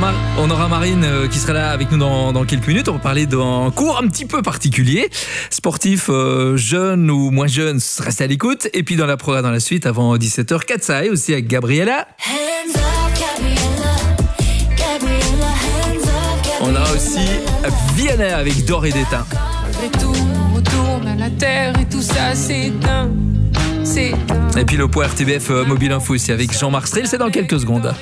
On aura Marine qui sera là avec nous dans quelques minutes. On va parler d'un cours un petit peu particulier. Sportif, jeune ou moins jeune, restez à l'écoute. Et puis dans la programme dans la suite, avant 17h, Katsai aussi avec Gabriella. On a aussi Vianney avec D'or et d'étain. Et tout retourne à la terre et tout ça s'éteint. Et puis le point RTBF Mobile Info aussi avec Jean-Marc Strel, c'est dans quelques secondes.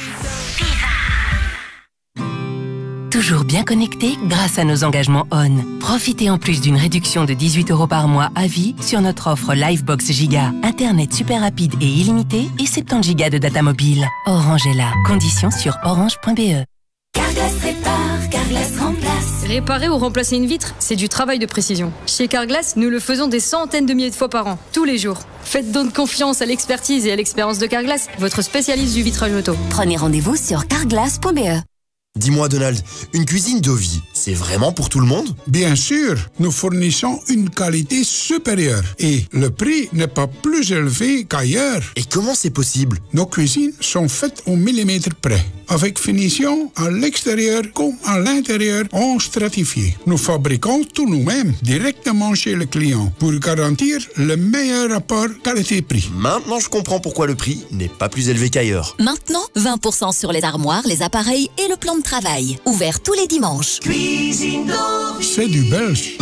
Toujours bien connecté grâce à nos engagements ON. Profitez en plus d'une réduction de 18 € par mois à vie sur notre offre Livebox Giga. Internet super rapide et illimité et 70 Go de data mobile. Orange est là. Conditions sur orange.be. Carglass répare, Carglass remplace. Réparer ou remplacer une vitre, c'est du travail de précision. Chez Carglass, nous le faisons des centaines de milliers de fois par an, tous les jours. Faites donc confiance à l'expertise et à l'expérience de Carglass, votre spécialiste du vitrage auto. Prenez rendez-vous sur carglass.be. Dis-moi Donald, une cuisine Dovi, c'est vraiment pour tout le monde ? Bien sûr, nous fournissons une qualité supérieure et le prix n'est pas plus élevé qu'ailleurs. Et comment c'est possible ? Nos cuisines sont faites au millimètre près, avec finition à l'extérieur comme à l'intérieur en stratifié. Nous fabriquons tout nous-mêmes, directement chez le client, pour garantir le meilleur rapport qualité-prix. Maintenant je comprends pourquoi le prix n'est pas plus élevé qu'ailleurs. Maintenant, 20% sur les armoires, les appareils et le plan de travail. Ouvert tous les dimanches. Cuisine Dovi. C'est du belge.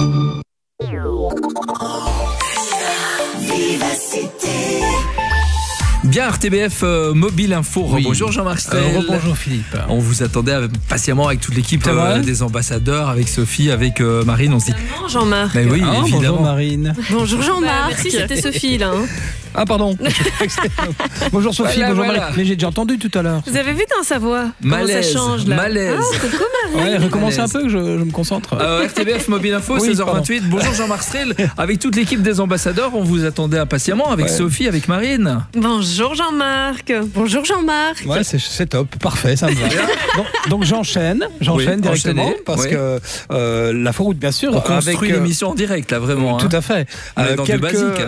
Vivacité. Bien, RTBF Mobile Info. Oui. Bonjour Jean-Marc Strel. Bonjour Philippe. On vous attendait patiemment avec toute l'équipe des ambassadeurs, avec Sophie, avec Marine. On se dit... Bonjour Jean-Marc. Mais oui, évidemment. Bonjour Marine. Bonjour Jean-Marc. Merci, c'était Sophie là. Ah pardon. Bonjour Sophie, Voilà, bonjour voilà. Marine. Mais j'ai déjà entendu tout à l'heure. Vous avez vu dans sa voix Malaise, comment ça change là. malaise. Ah, coucou Marie. Ouais, recommencez Malaise. un peu que je me concentre. RTBF Mobile Info, Oui, 16h28. Bonjour Jean-Marc Strel. Avec toute l'équipe des ambassadeurs, on vous attendait impatiemment avec Sophie, avec Marine. Bonjour Jean-Marc. Bonjour Jean-Marc. Ouais, c'est top, parfait, ça me va. donc j'enchaîne Oui, directement enchaînez, parce oui. que la route bien sûr. On construit l'émission en direct là, vraiment. Tout à fait. On est dans du basique.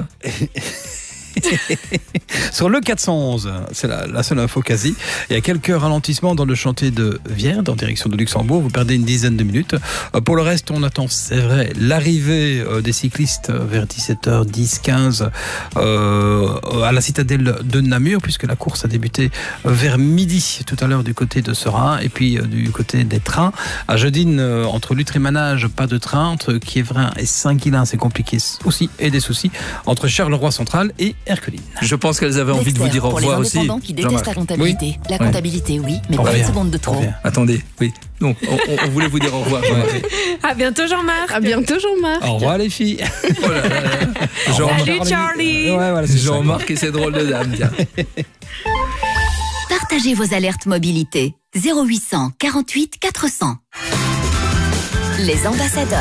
Sur le 411, c'est la seule info quasi. Il y a quelques ralentissements dans le chantier de Vierde en direction de Luxembourg. Vous perdez une dizaine de minutes. Pour le reste, on attend, c'est vrai, l'arrivée des cyclistes vers 17h10, 15 à la citadelle de Namur, puisque la course a débuté vers midi tout à l'heure du côté de Serein et puis du côté des trains. À Jeudine, entre Lutre et Manage, pas de train. Entre Quiévrain et Saint-Guilain, c'est compliqué aussi, et des soucis entre Charleroi Central et Herculine. Je pense qu'elles avaient envie de vous dire au revoir pour les aussi. indépendants qui détestent la comptabilité. Oui. La comptabilité, oui, mais On pas une revient. seconde de trop. On revient. Attendez, oui. Donc, on voulait vous dire au revoir. À bientôt Jean-Marc. À bientôt Jean-Marc. Au revoir les filles. Oh là là. Salut Charlie. Ouais, voilà, c'est ça. Jean-Marc et ses drôles de dames. Tiens. Partagez vos alertes mobilité. 0800 48 400. Les ambassadeurs.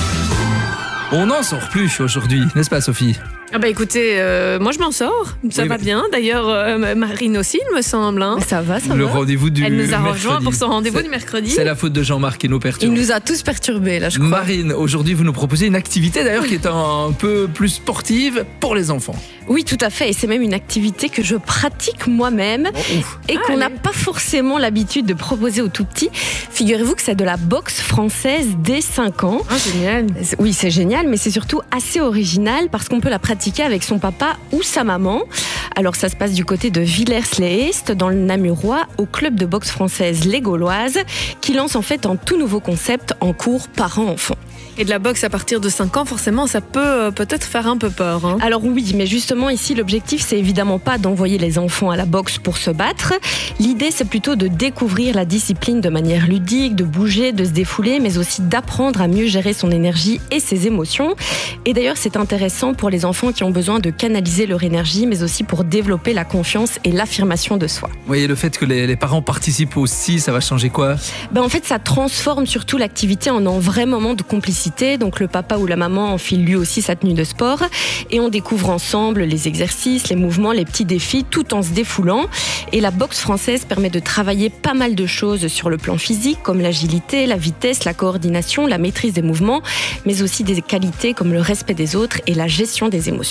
On n'en sort plus aujourd'hui, n'est-ce pas Sophie ? Ah bah écoutez, moi je m'en sors, ça Oui, va mais- bien. D'ailleurs, Marine aussi, il me semble. Hein. Ça va. Le rendez-vous du Elle nous a mercredi. rejoint pour son rendez-vous C'est- du mercredi. C'est la faute de Jean-Marc qui nous Il perturbe. nous a tous perturbés là, je crois. Marine, aujourd'hui vous nous proposez une activité d'ailleurs qui est un peu plus sportive pour les enfants. Oui, tout à fait. Et c'est même une activité que je pratique moi-même et qu'on n'a pas forcément l'habitude de proposer aux tout petits. Figurez-vous que c'est de la boxe française dès 5 ans. Ah, génial. Oui, c'est génial, mais c'est surtout assez original parce qu'on peut la pratiquer avec son papa ou sa maman. Alors, ça se passe du côté de Villers-les-Est, dans le Namurois, au club de boxe française Les Gauloises, qui lance en fait un tout nouveau concept en cours parents-enfants. Et de la boxe à partir de 5 ans, forcément, ça peut peut-être faire un peu peur. Hein. Alors oui, mais justement ici l'objectif c'est évidemment pas d'envoyer les enfants à la boxe pour se battre. L'idée c'est plutôt de découvrir la discipline de manière ludique, de bouger, de se défouler, mais aussi d'apprendre à mieux gérer son énergie et ses émotions. Et d'ailleurs c'est intéressant pour les enfants qui ont besoin de canaliser leur énergie, mais aussi pour développer la confiance et l'affirmation de soi. Vous voyez, le fait que les parents participent aussi, ça va changer quoi ? En fait ça transforme surtout l'activité en un vrai moment de complicité. Donc le papa ou la maman enfile lui aussi sa tenue de sport et on découvre ensemble les exercices, les mouvements, les petits défis tout en se défoulant. Et la boxe française permet de travailler pas mal de choses sur le plan physique comme l'agilité, la vitesse, la coordination, la maîtrise des mouvements, mais aussi des qualités comme le respect des autres et la gestion des émotions.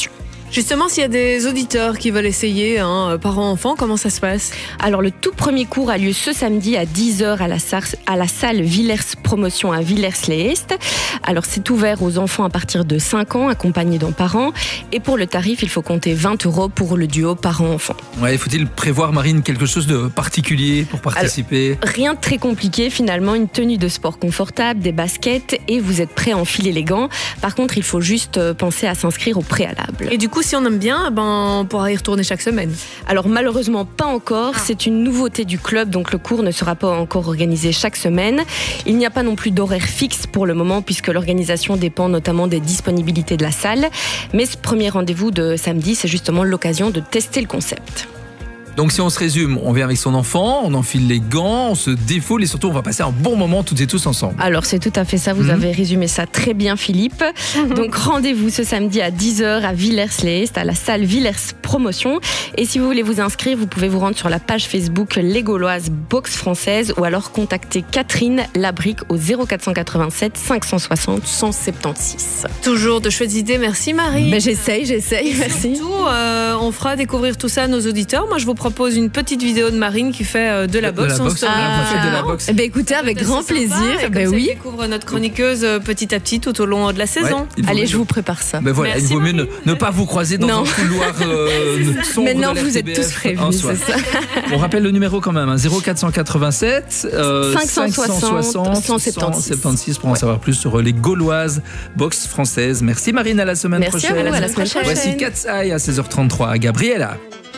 Justement, s'il y a des auditeurs qui veulent essayer, parents-enfants, comment ça se passe? Alors, le tout premier cours a lieu ce samedi à 10h à la salle Villers Promotion à Villers-les-Est. Alors, c'est ouvert aux enfants à partir de 5 ans, accompagnés d'un parent. Et pour le tarif, il faut compter 20 € pour le duo parent-enfant. Ouais, faut-il prévoir, Marine, quelque chose de particulier pour participer? Rien de très compliqué, finalement. Une tenue de sport confortable, des baskets et vous êtes prêt à enfiler les gants. Par contre, il faut juste penser à s'inscrire au préalable. Et du coup, si on aime bien, on pourra y retourner chaque semaine. Alors malheureusement pas encore, c'est une nouveauté du club, donc le cours ne sera pas encore organisé chaque semaine. Il n'y a pas non plus d'horaire fixe pour le moment puisque l'organisation dépend notamment des disponibilités de la salle. Mais ce premier rendez-vous de samedi, c'est justement l'occasion de tester le concept. Donc si on se résume, on vient avec son enfant, on enfile les gants, on se défoule et surtout on va passer un bon moment toutes et tous ensemble. Alors c'est tout à fait ça, vous avez résumé ça très bien Philippe. Donc rendez-vous ce samedi à 10h à Villers-les-Est, à la salle Villers Promotion. Et si vous voulez vous inscrire, vous pouvez vous rendre sur la page Facebook Les Gauloises Boxe Française ou alors contacter Catherine Labrique au 0487 560 176. Toujours de chouettes idées, merci Marie. J'essaye, merci. Surtout, on fera découvrir tout ça à nos auditeurs. Moi je vous propose une petite vidéo de Marine qui fait de la boxe. De la boxe. Écoutez, avec grand plaisir. Oui. On découvre notre chroniqueuse petit à petit tout au long de la saison. Ouais, allez, je vous prépare ça. Voilà, il vaut mieux ne pas vous croiser dans un couloir sombre. Maintenant, de la vous RTBF êtes tous prévenus, c'est ça. On rappelle le numéro quand même, 0487 560 176 pour en savoir plus sur les Gauloises Boxe Françaises. Merci Marine, à la semaine prochaine. Merci à vous, à la semaine prochaine. Voici Cat's Eye à 16h33 à Gabriella.